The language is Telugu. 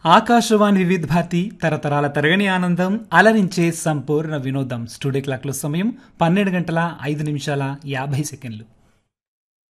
ఆకాశవాణి వివిధ భారతి తరతరాల తరగని ఆనందం అలరించే సంపూర్ణ వినోదం. స్టూడియో క్లాక్ లో సమయం 12:05 నిమిషాల 50 సెకండ్లు.